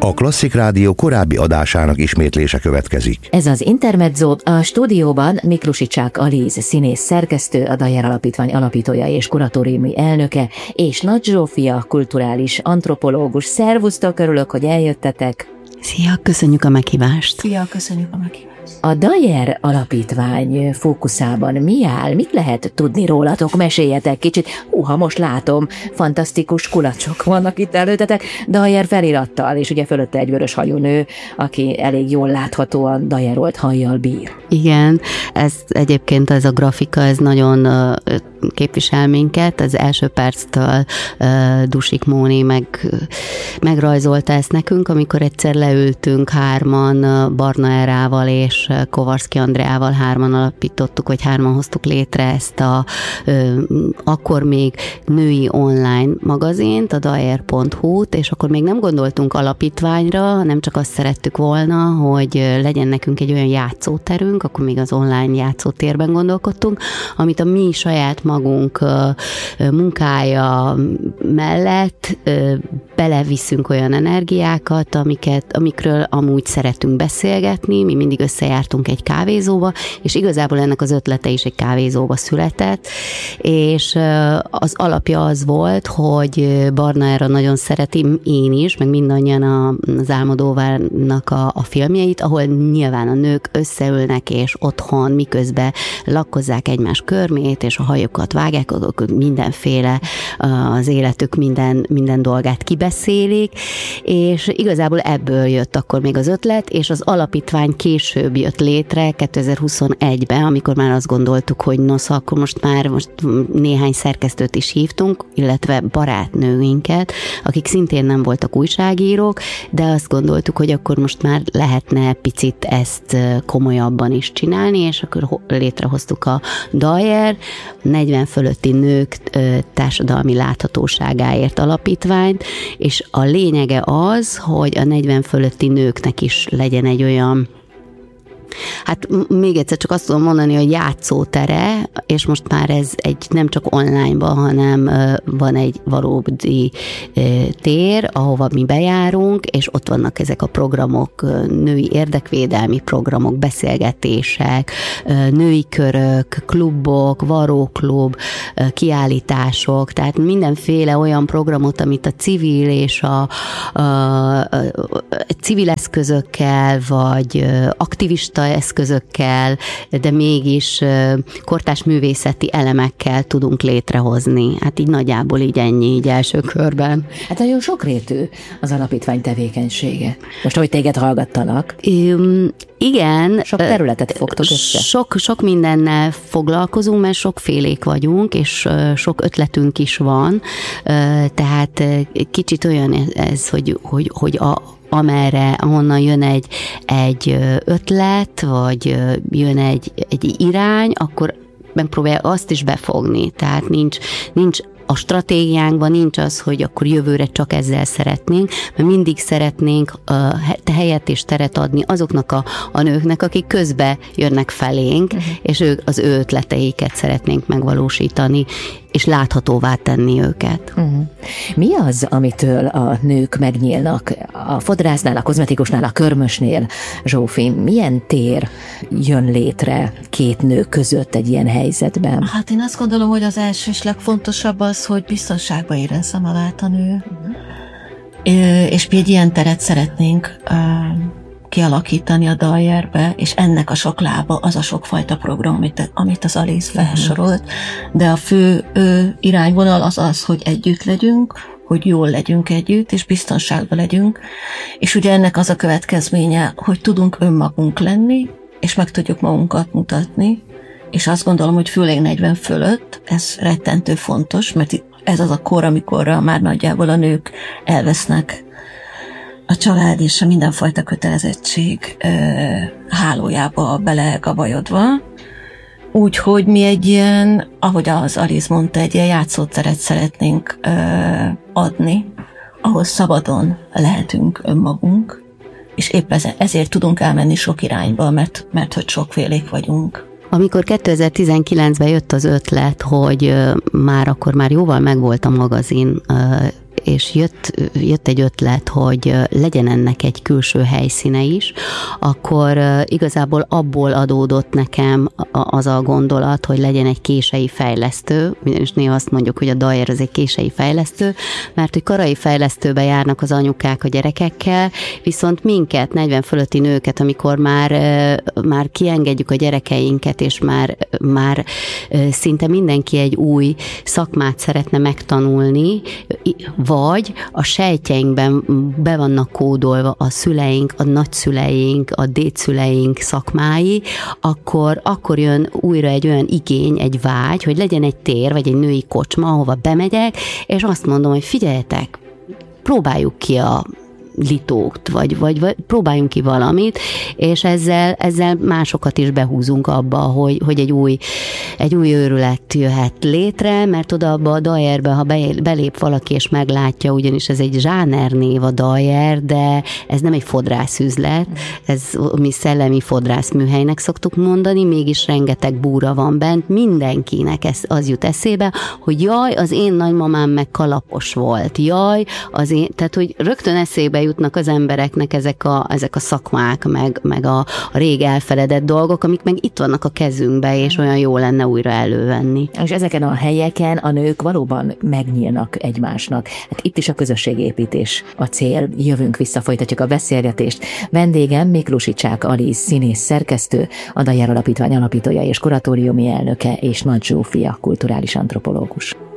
A Klasszik Rádió korábbi adásának ismétlése következik. Ez az Intermezzo, a stúdióban Miklusicsák Alíz színész szerkesztő, a Dayer Alapítvány alapítója és kuratóriumi elnöke, és Nagy Zsófia kulturális antropológus. Szervusztok, örülök, hogy eljöttetek. Szia, köszönjük a meghívást. Szia, köszönjük a meghívást. A Dayer Alapítvány fókuszában mi áll? Mit lehet tudni rólatok? Meséljetek kicsit. Ha most látom, fantasztikus kulacsok vannak itt előtetek, Dayer felirattal, és ugye fölötte egy vörös hajú nő, aki elég jól láthatóan dayerolt hajjal bír. Igen, ez egyébként ez a grafika, ez nagyon képvisel minket. Az első perctől Dusik Móni megrajzolta ezt nekünk, amikor egyszer leültünk hárman, Barna Erával és Kovarszki Andreával hárman alapítottuk, vagy hárman hoztuk létre ezt a akkor még női online magazint, a dayer.hu-t, és akkor még nem gondoltunk alapítványra, hanem csak azt szerettük volna, hogy legyen nekünk egy olyan játszóterünk, akkor még az online játszótérben gondolkodtunk, amit a mi saját magunk munkája mellett beleviszünk olyan energiákat, amikről amúgy szeretünk beszélgetni, mi mindig összejártunk egy kávézóba, és igazából ennek az ötlete is egy kávézóba született, és az alapja az volt, hogy Barna Era nagyon szereti, én is, meg mindannyian az Almodóvárnak a filmjeit, ahol nyilván a nők összeülnek, és otthon miközben lakkozzák egymás körmét, és a hajukat vágják, mindenféle az életük minden dolgát kibeszélik, és igazából ebből jött akkor még az ötlet, és az alapítvány később jött létre 2021-ben, amikor már azt gondoltuk, hogy akkor most néhány szerkesztőt is hívtunk, illetve barátnőinket, akik szintén nem voltak újságírók, de azt gondoltuk, hogy akkor most már lehetne picit ezt komolyabban is csinálni, és akkor létrehoztuk a Dayer 40 fölötti nők társadalmi láthatóságáért alapítványt, és a lényege az, hogy a 40 fölötti nőknek is legyen egy olyan, hát még egyszer csak azt tudom mondani, hogy játszótere, és most már ez nem csak online-ban, hanem van egy valódi tér, ahova mi bejárunk, és ott vannak ezek a programok, női érdekvédelmi programok, beszélgetések, női körök, klubok, varóklub, kiállítások, tehát mindenféle olyan programot, amit a civil és a civil eszközökkel, vagy aktivista eszközökkel, de mégis kortárs művészeti elemekkel tudunk létrehozni. Hát így nagyjából így ennyi, így első körben. Hát nagyon sokrétű az alapítvány tevékenysége. Most, ahogy téged hallgattalak. Igen. Sok területet fogtok össze. Sok mindennel foglalkozunk, mert sokfélék vagyunk, és sok ötletünk is van. Tehát kicsit olyan ez, hogy ahonnan jön egy ötlet, vagy jön egy irány, akkor megpróbálja azt is befogni. Tehát nincs a stratégiánkban nincs az, hogy akkor jövőre csak ezzel szeretnénk, mert mindig szeretnénk helyet és teret adni azoknak a nőknek, akik közbe jönnek felénk, és ők az ő ötleteiket szeretnénk megvalósítani, és láthatóvá tenni őket. Mi az, amitől a nők megnyílnak? A fodrásznál, a kozmetikusnál, a körmösnél, Zsófi, milyen tér jön létre két nő között egy ilyen helyzetben? Hát én azt gondolom, hogy az első és legfontosabb az, hogy biztonságban érezze magát a nő. És mi egy ilyen teret szeretnénk kialakítani a Dayerbe, és ennek a sok lába az a sokfajta program, amit az Alíz felsorolt, de a fő irányvonal az, hogy együtt legyünk, hogy jól legyünk együtt, és biztonságban legyünk, és ugye ennek az a következménye, hogy tudunk önmagunk lenni, és meg tudjuk magunkat mutatni, és azt gondolom, hogy főleg 40 fölött ez rettentő fontos, mert ez az a kor, amikor már nagyjából a nők elvesznek a család és a mindenfajta kötelezettség hálójába belegabajodva. Úgyhogy mi egy ilyen, ahogy az Alíz mondta, egy ilyen játszóteret szeretnénk adni, ahol szabadon lehetünk önmagunk, és épp ezért tudunk elmenni sok irányba, mert hogy sokfélék vagyunk. Amikor 2019-ben jött az ötlet, hogy akkor már jóval megvolt a magazin, és jött egy ötlet, hogy legyen ennek egy külső helyszíne is, akkor igazából abból adódott nekem az a gondolat, hogy legyen egy kései fejlesztő, ugyanis néha azt mondjuk, hogy a Dajer az egy kései fejlesztő, mert hogy karai fejlesztőbe járnak az anyukák a gyerekekkel, viszont minket, 40 fölötti nőket, amikor már kiengedjük a gyerekeinket, és már szinte mindenki egy új szakmát szeretne megtanulni, vagy a sejtjeinkben be vannak kódolva a szüleink, a nagyszüleink, a dédszüleink szakmái, akkor jön újra egy olyan igény, egy vágy, hogy legyen egy tér, vagy egy női kocsma, ahova bemegyek, és azt mondom, hogy figyeljetek, próbáljuk ki a litót, vagy próbáljunk ki valamit, és ezzel másokat is behúzunk abba, hogy egy új őrület jöhet létre, mert oda abba a Dajerbe, ha belép valaki és meglátja, ugyanis ez egy zsánernév a Dajer, de ez nem egy fodrászüzlet, ez mi szellemi fodrászműhelynek szoktuk mondani, mégis rengeteg búra van bent, mindenkinek az jut eszébe, hogy jaj, az én nagymamám meg kalapos volt, jaj, tehát hogy rögtön eszébe jutnak az embereknek ezek a szakmák, meg a rég elfeledett dolgok, amik meg itt vannak a kezünkbe, és olyan jó lenne újra elővenni. És ezeken a helyeken a nők valóban megnyílnak egymásnak. Hát itt is a közösségépítés a cél. Jövünk vissza, folytatjuk a beszélgetést. Vendégem Miklusicsák Aliz, színész, szerkesztő, a Dajer Alapítvány alapítója és kuratóriumi elnöke, és Nagy Zsófia, kulturális antropológus.